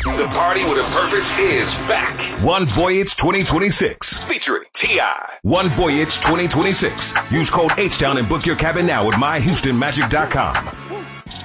The Party with a Purpose is back. One Voyage 2026 featuring T.I. One Voyage 2026. Use code H-Town and book your cabin now at myhoustonmagic.com.